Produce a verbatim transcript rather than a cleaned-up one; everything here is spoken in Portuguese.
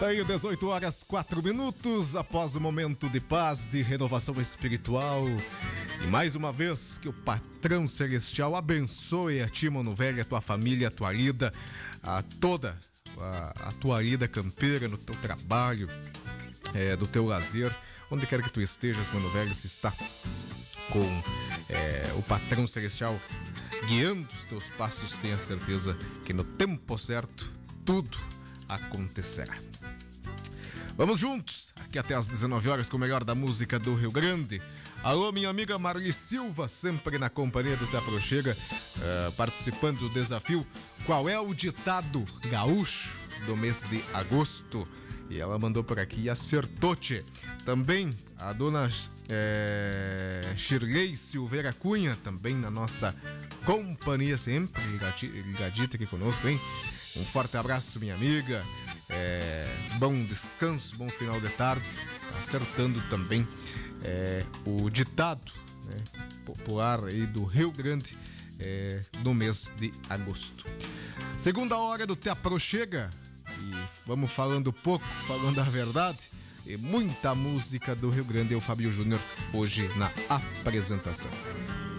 Tá aí, dezoito horas, quatro minutos, após o momento de paz, de renovação espiritual. E mais uma vez, que o patrão celestial abençoe a ti, mano velho, a tua família, a tua lida, a toda a, a tua lida campeira no teu trabalho, é, do teu lazer, onde quer que tu estejas, mano velho, se está com é, o patrão celestial guiando os teus passos, tenha certeza que no tempo certo tudo acontecerá. Vamos juntos, aqui até às dezenove horas com o melhor da música do Rio Grande. Alô, minha amiga Marli Silva, sempre na companhia do Te Aproxega, uh, participando do desafio Qual é o ditado gaúcho do mês de agosto? E ela mandou por aqui e acertou-te. Também a dona é, Shirley Silveira Cunha, também na nossa companhia, sempre ligadita aqui conosco, hein? Um forte abraço, minha amiga. É, bom descanso, bom final de tarde. Acertando também é, o ditado, né, popular aí do Rio Grande é, no mês de agosto. Segunda hora do Te Aproxega. E vamos falando pouco, falando a verdade. E muita música do Rio Grande. Eu, Fábio Júnior, hoje na apresentação.